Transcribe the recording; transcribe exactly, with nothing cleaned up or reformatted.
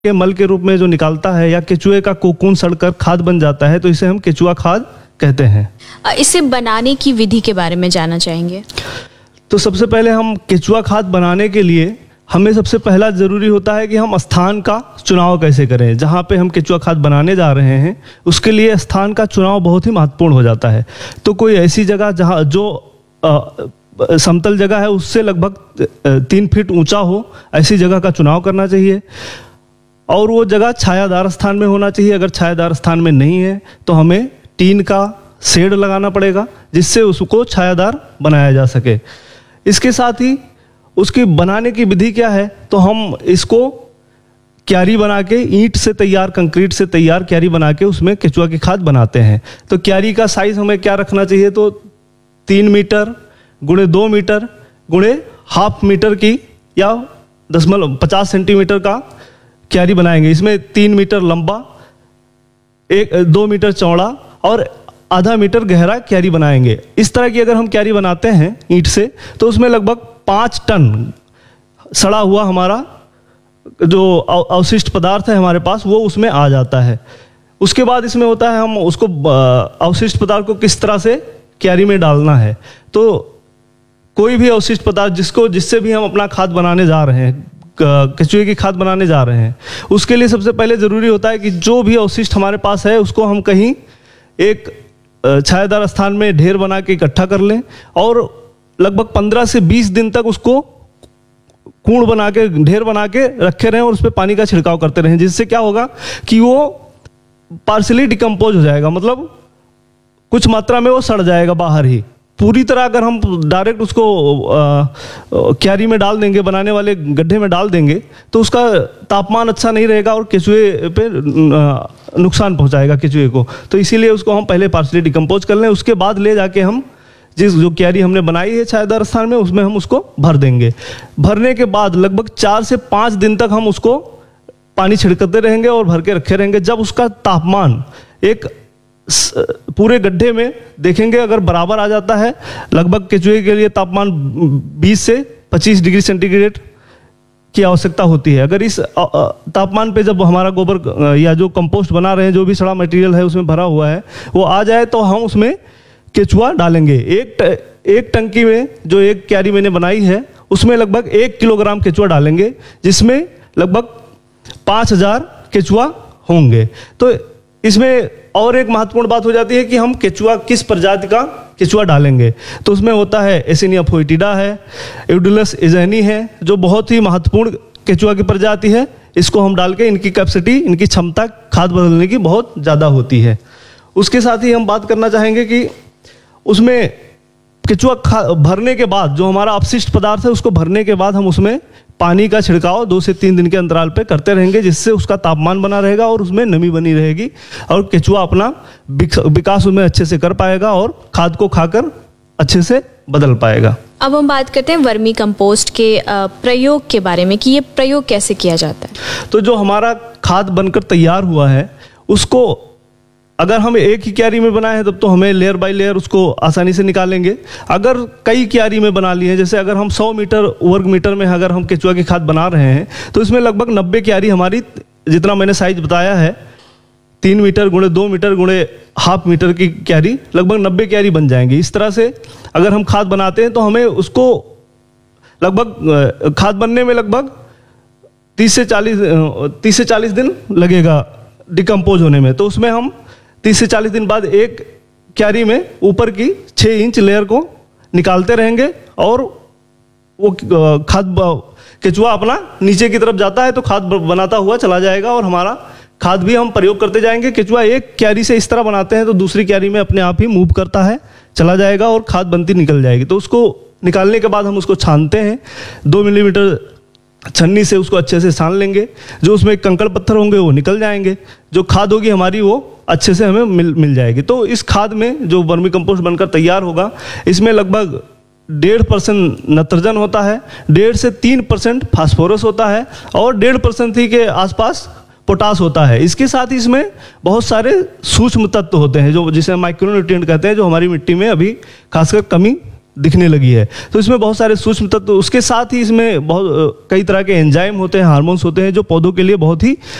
के मल के रूप में जो निकालता है या केचुए का कोकून सड़कर खाद बन जाता है, तो इसे हम केचुआ खाद कहते हैं। इसे बनाने की विधि के बारे में जानना चाहेंगे। तो सबसे पहले हम केचुआ खाद बनाने के लिए हमें सबसे पहला ज़रूरी होता है कि हम स्थान का चुनाव कैसे करें। जहाँ पे हम केचुआ खाद बनाने जा रहे हैं उसके लिए स्थान का चुनाव बहुत ही महत्वपूर्ण हो जाता है। तो कोई ऐसी जगह जहाँ जो आ, समतल जगह है उससे लगभग तीन फीट ऊंचा हो, ऐसी जगह का चुनाव करना चाहिए। और वो जगह छायादार स्थान में होना चाहिए। अगर छायादार स्थान में नहीं है तो हमें टीन का शेड लगाना पड़ेगा जिससे उसको छायादार बनाया जा सके। इसके साथ ही उसकी बनाने की विधि क्या है, तो हम इसको क्यारी बना के ईंट से तैयार, कंक्रीट से तैयार क्यारी बना के उसमें केचुआ की खाद बनाते हैं। तो क्यारी का साइज हमें क्या रखना चाहिए, तो तीन मीटर गुणे दो मीटर गुणे हाफ मीटर की या दशमलव पचास सेंटीमीटर का क्यारी बनाएंगे। इसमें तीन मीटर लंबा, एक दो मीटर चौड़ा और आधा मीटर गहरा क्यारी बनाएंगे। इस तरह की अगर हम क्यारी बनाते हैं ईंट से तो उसमें लगभग पाँच टन सड़ा हुआ हमारा जो अवशिष्ट पदार्थ है हमारे पास वो उसमें आ जाता है। उसके बाद इसमें होता है हम उसको अवशिष्ट पदार्थ को किस तरह से क्यारी में डालना है। तो कोई भी अवशिष्ट पदार्थ जिसको जिससे भी हम अपना खाद बनाने जा रहे हैं, केचुए की खाद बनाने जा रहे हैं, उसके लिए सबसे पहले ज़रूरी होता है कि जो भी अवशिष्ट हमारे पास है उसको हम कहीं एक छायादार स्थान में ढेर बना के इकट्ठा कर लें और लगभग पंद्रह से बीस दिन तक उसको कूड़ बना के, ढेर बना के रखे रहें और उस पर पानी का छिड़काव करते रहें। जिससे क्या होगा कि वो पार्शली डिकम्पोज हो जाएगा, मतलब कुछ मात्रा में वो सड़ जाएगा बाहर ही। पूरी तरह अगर हम डायरेक्ट उसको क्यारी में डाल देंगे, बनाने वाले गड्ढे में डाल देंगे, तो उसका तापमान अच्छा नहीं रहेगा और केचुए पे नुकसान पहुंचाएगा केचुए को। तो इसीलिए उसको हम पहले पार्शली डिकम्पोज कर लें, उसके बाद ले जाके हम जिस जो क्यारी हमने बनाई है छायादार स्थान में उसमें हम उसको भर देंगे। भरने के बाद लगभग चार से पाँच दिन तक हम उसको पानी छिड़कते रहेंगे और भर के रखे रहेंगे। जब उसका तापमान एक पूरे गड्ढे में देखेंगे अगर बराबर आ जाता है, लगभग केचुए के लिए तापमान बीस से पच्चीस डिग्री सेंटीग्रेड की आवश्यकता होती है। अगर इस तापमान पे जब हमारा गोबर या जो कंपोस्ट बना रहे हैं, जो भी सड़ा मटेरियल है उसमें भरा हुआ है, वो आ जाए तो हम उसमें केचुआ डालेंगे। एक एक टंकी में जो एक क्यारी मैंने बनाई है उसमें लगभग एक किलोग्राम केचुआ डालेंगे, जिसमें लगभग पाँच हजार केचुआ होंगे। तो इसमें और एक महत्वपूर्ण बात हो जाती है कि हम केचुआ किस प्रजाति का केचुआ डालेंगे। तो उसमें होता है एसिनिया फोइटिडा है, एउडुलस एजेनी है, जो बहुत ही महत्वपूर्ण केचुआ की प्रजाति है। इसको हम डाल के इनकी कैपेसिटी, इनकी क्षमता खाद बदलने की बहुत ज़्यादा होती है। उसके साथ ही हम बात करना चाहेंगे कि उसमें केचुआ भरने के बाद जो हमारा अपशिष्ट पदार्थ है उसको भरने के बाद हम उसमें पानी का छिड़काव दो से तीन दिन के अंतराल पे करते रहेंगे, जिससे उसका तापमान बना रहेगा और उसमें नमी बनी रहेगी और केचुआ अपना विकास उसमें अच्छे से कर पाएगा और खाद को खाकर अच्छे से बदल पाएगा। अब हम बात करते हैं वर्मी कंपोस्ट के प्रयोग के बारे में कि ये प्रयोग कैसे किया जाता है। तो जो हमारा खाद बनकर तैयार हुआ है उसको अगर हम एक ही क्यारी में बनाए हैं तब तो हमें लेयर बाय लेयर उसको आसानी से निकालेंगे। अगर कई क्यारी में बना लिए हैं, जैसे अगर हम सौ मीटर वर्ग मीटर में अगर हम केचुआ की खाद बना रहे हैं तो इसमें लगभग नब्बे क्यारी हमारी, जितना मैंने साइज बताया है, तीन मीटर गुणे दो मीटर गुणे हाफ मीटर की क्यारी, लगभग नब्बे क्यारी बन जाएंगी। इस तरह से अगर हम खाद बनाते हैं तो हमें उसको लगभग खाद बनने में लगभग तीस से चालीस तीस से चालीस दिन लगेगा डिकम्पोज होने में। तो उसमें हम तीस से चालीस दिन बाद एक क्यारी में ऊपर की छः इंच लेयर को निकालते रहेंगे और वो खाद केचुआ अपना नीचे की तरफ जाता है तो खाद बनाता हुआ चला जाएगा और हमारा खाद भी हम प्रयोग करते जाएंगे। केचुआ एक क्यारी से इस तरह बनाते हैं तो दूसरी क्यारी में अपने आप ही मूव करता है, चला जाएगा और खाद बनती निकल जाएगी। तो उसको निकालने के बाद हम उसको छानते हैं, दो मिलीमीटर छन्नी से उसको अच्छे से छान लेंगे। जो उसमें कंकड़ पत्थर होंगे वो निकल जाएंगे, जो खाद होगी हमारी वो अच्छे से हमें मिल मिल जाएगी। तो इस खाद में जो वर्मी कंपोस्ट बनकर तैयार होगा इसमें लगभग डेढ़ परसेंट नत्रजन होता है, डेढ़ से तीन परसेंट फास्फोरस होता है और डेढ़ परसेंट ही के आसपास पोटास होता है। इसके साथ ही इसमें बहुत सारे सूक्ष्म तत्व होते हैं जो जिसे माइक्रोन्यूट्रिएंट कहते हैं, जो हमारी मिट्टी में अभी खासकर कमी दिखने लगी है। तो इसमें बहुत सारे सूक्ष्म तत्व, उसके साथ ही इसमें बहुत कई तरह के एंजाइम होते हैं, हार्मोन्स होते हैं जो पौधों के लिए बहुत ही